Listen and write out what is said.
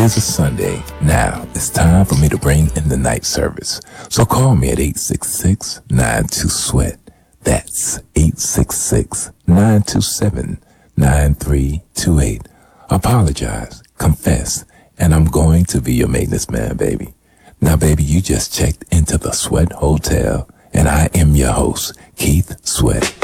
is a Sunday. Now it's time for me to bring in the night service. So call me at 866-92-SWEAT. That's 866-927-9328. Apologize, confess, and I'm going to be your maintenance man, baby. Now, baby, you just checked into the Sweat Hotel, and I am your host, Keith Sweat.